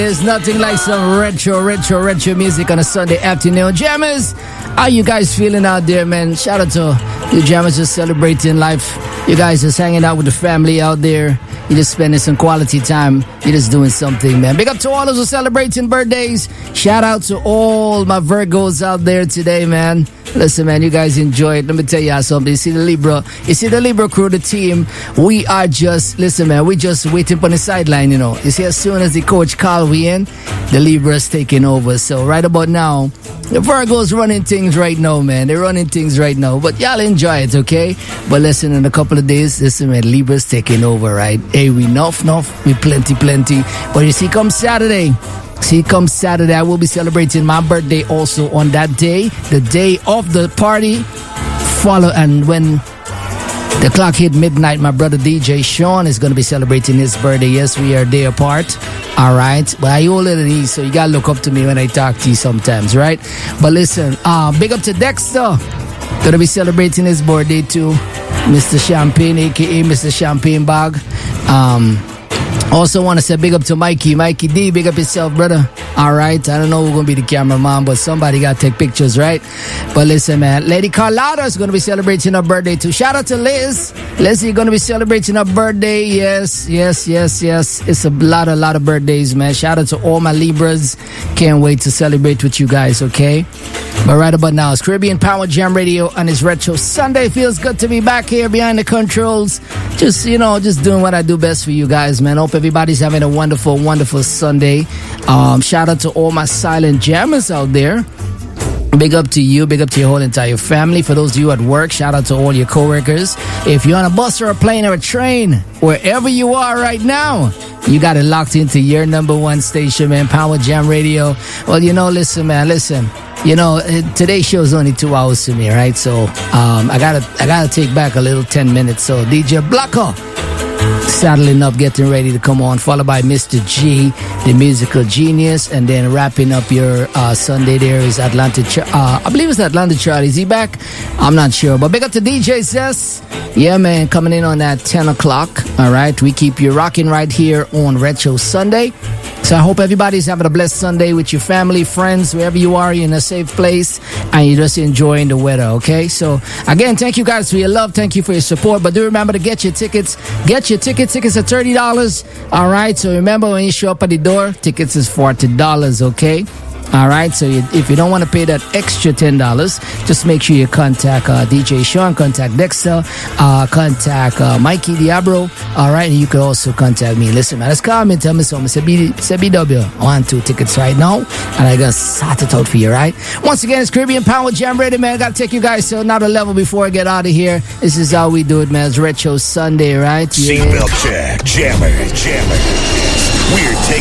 There's nothing like some retro music on a Sunday afternoon. Jammers, how you guys feeling out there, man? Shout out to you jammers just celebrating life. You guys just hanging out with the family out there. You're just spending some quality time. You're just doing something, man. Big up to all those who are celebrating birthdays. Shout out to all my Virgos out there today, man. Listen, man, you guys enjoy it. Let me tell you something. You see the Libra crew, the team. We are just, listen, man, we just waiting on the sideline, you know. You see, as soon as the coach call we in, the Libra's taking over. So right about now, the Virgos running things right now, man. They're running things right now. But y'all enjoy it, okay? But listen, in a couple of days, listen, man, Libra's taking over, right? Hey, we enough, we plenty. But you see, come Saturday, I will be celebrating my birthday also on that day, the day of the party. And when the clock hit midnight, my brother DJ Sean is going to be celebrating his birthday. Yes, we are a day apart. All right. But I older than he, so you got to look up to me when I talk to you sometimes, right? But listen, big up to Dexter. Going to be celebrating his birthday too. Mr. Champagne, a.k.a. Mr. Champagne Bag. Also want to say big up to Mikey D, big up yourself, brother. All right, I don't know who's going to be the cameraman, but somebody got to take pictures, right? But listen, man, Lady Carlotta is going to be celebrating her birthday too. Shout out to Liz. Leslie going to be celebrating her birthday. Yes. It's a lot of birthdays, man. Shout out to all my Libras. Can't wait to celebrate with you guys, okay? But right about now, it's Caribbean Power Jam Radio and it's Retro Sunday. Feels good to be back here behind the controls. Just doing what I do best for you guys, man. Hope everybody's having a wonderful Sunday. Shout out to all my silent jammers out there. Big up to you. Big up to your whole entire family. For those of you at work, shout out to all your coworkers. If you're on a bus or a plane or a train, wherever you are right now, you got it locked into your number one station, man, Power Jam Radio. Well, listen. You know, today's show is only 2 hours to me, right? So I gotta take back a little 10 minutes. So DJ Blocker saddling up, getting ready to come on, followed by Mr. G, the musical genius, and then wrapping up your Sunday there is Atlanta. I believe it's Atlanta Charlie. Is he back? I'm not sure, but big up to DJ Zess. Yeah, man, coming in on that 10 o'clock. All right, we keep you rocking right here on Retro Sunday. So I hope everybody's having a blessed Sunday with your family, friends, wherever you are, you're in a safe place, and you're just enjoying the weather, okay? So, again, thank you guys for your love. Thank you for your support. But do remember to get your tickets. Tickets are $30, all right? So remember, when you show up at the door, tickets is $40, okay? All right, so if you don't want to pay that extra $10, just make sure you contact DJ Sean, contact Dexter, contact Mikey Diablo. All right, and you can also contact me. Listen, man, just call me and tell me something. Say BW, I want 2 tickets right now, and I got to sort it out for you, right? Once again, it's Caribbean Power Jam Radio, man. I got to take you guys to another level before I get out of here. This is how we do it, man. It's Retro Sunday, right? Yeah. Seatbelt check, jammer. We're taking